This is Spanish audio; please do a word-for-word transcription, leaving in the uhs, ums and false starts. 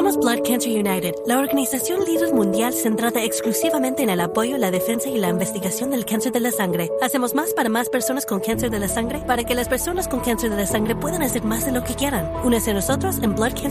Somos Blood Cancer United, la organización líder mundial centrada exclusivamente en el apoyo, la defensa y la investigación del cáncer de la sangre. Hacemos más para más personas con cáncer de la sangre para que las personas con cáncer de la sangre puedan hacer más de lo que quieran. Únese a nosotros en blood cancer